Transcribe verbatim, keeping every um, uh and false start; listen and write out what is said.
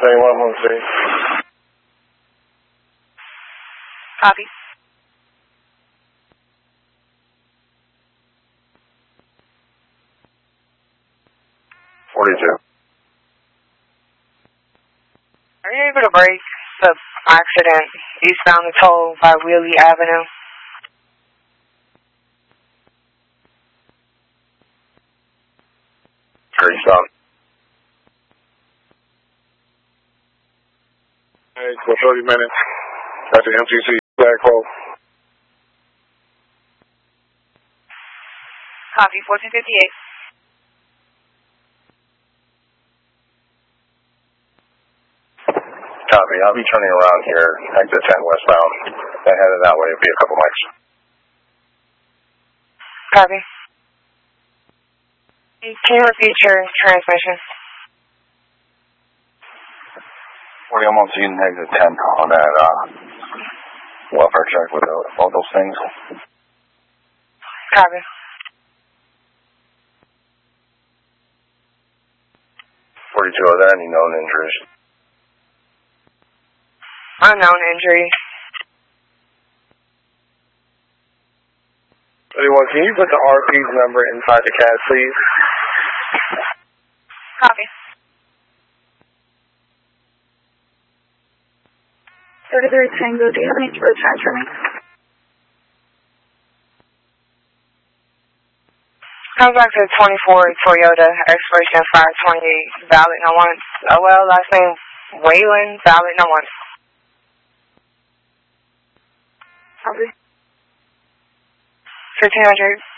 Anyone want to see? Copy. forty-two. Are you able to break the accident eastbound the toll by Wheelie Avenue? Sure, stop. Hey, for thirty minutes. At the M T C Flagpole. Copy, fourteen fifty-eight. Copy. I'll be turning around here, exit ten westbound. Then headed that way. It'll be a couple miles. Copy. Can you repeat your transmission? forty, I'm on scene, exit ten on that uh, welfare check with the, all those things. Copy. forty-two, are there any known injuries? Unknown injury. Anyone, can you put the R P's number inside the C A D, please? Copy. thirty-three Tango, do you have any road signs for me? Comes back to twenty-four Toyota, expiration five twenty-eight, valid no once. Oh well, last name Waylon, valid no once. Copy. fifteen hundred.